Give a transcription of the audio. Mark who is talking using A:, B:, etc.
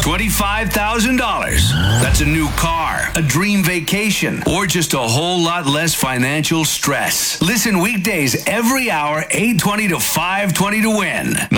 A: $25,000. That's a new car, a dream vacation, or just a whole lot less financial stress. Listen weekdays every hour, 8:20 to 5:20 to win.